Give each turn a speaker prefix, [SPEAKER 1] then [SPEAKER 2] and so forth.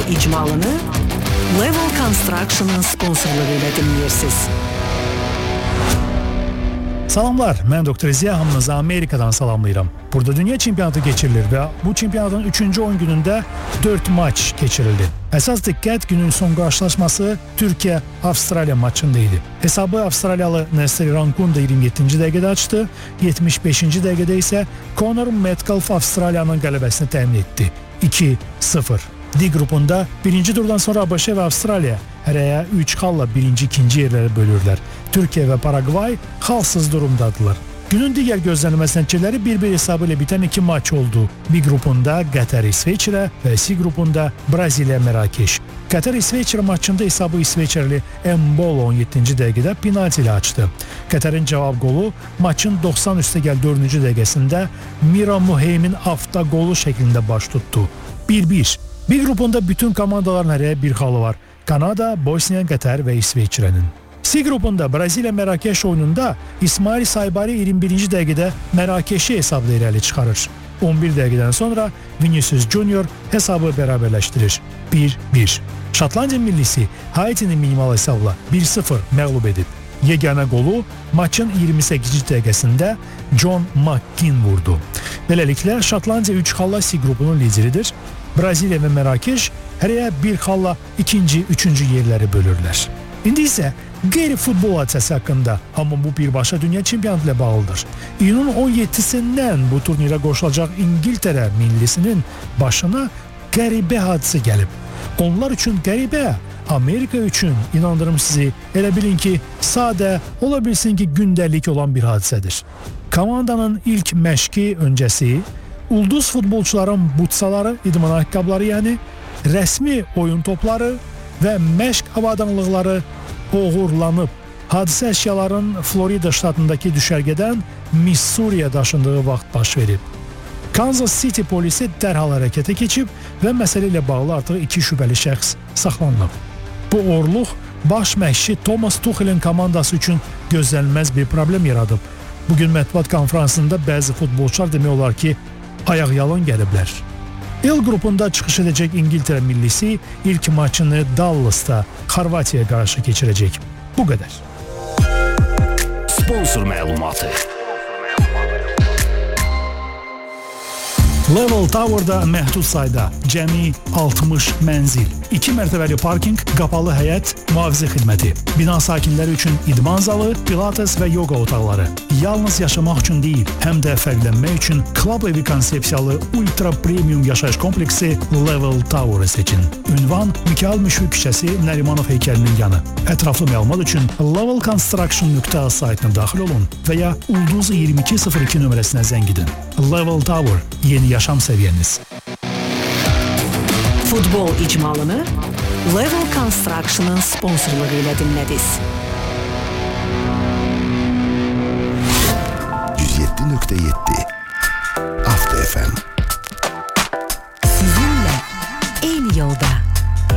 [SPEAKER 1] icmalını Level Construction'ın sponsorluğu ilə dinləyirsiniz.
[SPEAKER 2] Salamlar, mən Dr. Ziya, hamınızı Amerikadan salamlayıram. Burada dünya çempionatı geçirilir və bu çempionatın 3-cü oyun günündə 4 maç keçirildi. Əsas diqqət günün son qarşılaşması Türkiyə-Avstraliya maçında idi. Hesabı Avstraliyalı Nestor Rankunda 27-ci dəqiqədə açdı, 75-ci dəqiqədə isə Conor Metcalf Avstraliyanın qələbəsini təmin etdi. 2-0. D qrupunda birinci turdan sonra ABŞ və Avstraliya hərəyə 3 xalla birinci-ikinci yerləri bölürlər. Türkiyə və Paragvay xalsız durumdadılar. Günün digər gözlənilməz nəticələri 1-1 hesabı ilə bitən 2 maç oldu. B qrupunda Qətər İsveçrə və C qrupunda Braziliya Mərakeş. Qətər İsveçrə maçında hesabı İsveçrəli Embolo 17-ci dəqiqədə penalti ilə açdı. Qətərin cavab qolu maçın 90+4-cü dəqiqəsində Mira Muheymin avtoqolu şəklində baş tutdu. 1-1. B qrupunda bütün komandaların hərəyə bir xalı var. Kanada, Bosniya, Qətər və İsveçrənin. C qrupunda Braziliya Mərakeş oyununda İsmail Saybari 21-ci dəqiqədə Mərakeşi hesabla irəli çıxarır. 11 dəqiqədən sonra Vinicius Junior hesabı bərabərləşdirir. 1-1. Şotlandiya millisi Haitini minimal hesabla 1-0 məğlub edib. Yeganə qolu maçın 28-ci dəqiqəsində John McKean vurdu. Beləliklə Şotlandiya 3 xalla C qrupunun lideridir. Braziliya və Mərakeş hərəyə bir xalla ikinci, üçüncü yerləri bölürlər. İndi isə qeyri-futbol hadisəsi haqqında, amma bu birbaşa dünya çempionatı ilə bağlıdır. İyunun 17-sindən bu turnirə qoşulacaq İngiltərə millisinin başına qəribə hadisə gəlib. Onlar üçün qəribə, Amerika üçün, inandırım sizi, elə bilin ki, sadə, ola bilsin ki, gündəlik olan bir hadisədir. Komandanın ilk məşqi öncəsi ulduz futbolçuların butsaları, idman ayaqqabıları, yəni rəsmi oyun topları və məşq avadanlıqları oğurlanıb. Hadisə əşyaların Florida ştatındakı düşərgədən Missouriya daşındığı vaxt baş verib. Kansas City polisi dərhal hərəkətə keçib və məsələ ilə bağlı artıq 2 şübhəli şəxs saxlanılıb. Bu uğurluq baş məşqçi Thomas Tuchel'in komandası üçün gözlənilməz bir problem yaradıb. Bugün mətbuat konferansında bəzi futbolçular demək olar ki, ayaqyalın gəliblər. L qrupunda çıxış edəcək İngiltərə millisi ilk maçını Dallas'ta Xorvatiyaya qarşı keçirəcək. Bu qədər.
[SPEAKER 3] Sponsor məlumatı.
[SPEAKER 2] Level Tower'da məhdud sayda cəmi 60 mənzil, 2 mərtəbəli parking, qapalı həyət, mühafizə xidməti, bina sakinləri üçün idman zalı, pilates və yoga otaqları. Yalnız yaşamaq üçün deyil, həm də fərqlənmək üçün klub evi konsepsiyalı ultra premium yaşayış kompleksi Level Tower'ı seçin. Ünvan Mikayıl Müşfiq küçəsi, Nərimanov heykəlinin yanı. Ətraflı məlumat üçün levelconstruction.az saytına daxil olun və ya Ulduz 2202 nömrəsinə zəng edin. Level Tower, yeni yaşam səviyyəniz.
[SPEAKER 1] Futbol icmalını Level Construction'ın sponsorluğu ilə dinlədiniz.
[SPEAKER 3] 107.7